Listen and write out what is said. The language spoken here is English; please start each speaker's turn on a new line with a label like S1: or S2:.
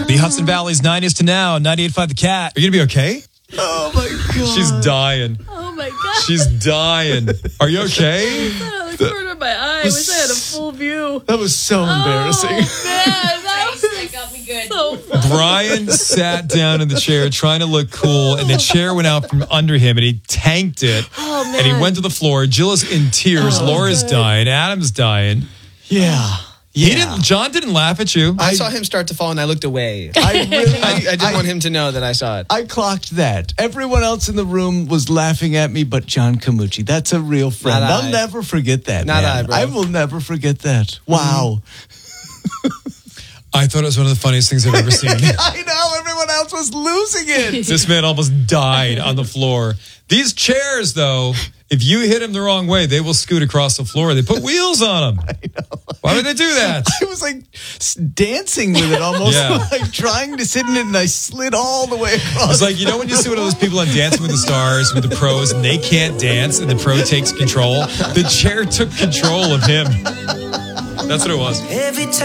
S1: The Hudson Valley's 90s to now, 98.5 The Cat. Are you going to be okay?
S2: Oh, my God.
S1: She's dying.
S3: Oh, my God.
S1: She's dying. Are you okay?
S3: I was corner of my eye. I wish I had a full view.
S2: That was so embarrassing.
S3: Oh, man.
S4: That got me good.
S3: So funny.
S1: Brian sat down in the chair trying to look cool, and the chair went out from under him, and he tanked it.
S3: Oh, man.
S1: And he went to the floor. Jill is in tears. Laura's dying. Adam's dying.
S2: Yeah.
S1: John didn't laugh at you.
S5: I saw him start to fall, and I looked away.
S2: I
S5: didn't want him to know that I saw it.
S2: I clocked that. Everyone else in the room was laughing at me, but John Camucci. That's a real friend.
S5: Not
S2: I'll
S5: I.
S2: never forget that,
S5: Not
S2: man.
S5: I, bro.
S2: I will never forget that. Wow.
S1: I thought it was one of the funniest things I've ever seen.
S2: I know. Everyone else was losing it.
S1: This man almost died on the floor. These chairs, though, if you hit them the wrong way, they will scoot across the floor. They put wheels on them.
S2: I know.
S1: Why would they do that?
S2: I was like dancing with it almost,
S1: Yeah.
S2: like trying to sit in it, and I slid all the way across.
S1: It's like, you know when you see one of those people on Dancing with the Stars with the pros and they can't dance and the pro takes control? The chair took control of him. That's what it was.
S6: Every time